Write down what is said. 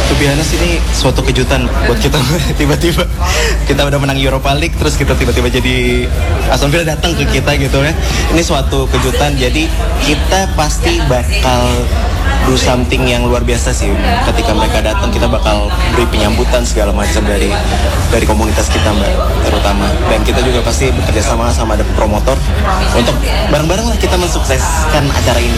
To be honest, ini suatu kejutan buat kita. Tiba-tiba kita udah menang Europa League, terus kita tiba-tiba jadi Aston Villa datang ke kita gitu ya. Ini suatu kejutan, jadi kita pasti bakal do something yang luar biasa sih. Ketika mereka datang, kita bakal beri penyambutan segala macam dari komunitas kita, Mbak, terutama. Dan kita juga pasti bekerja sama ada promotor untuk bareng-bareng lah kita mensukseskan acara ini.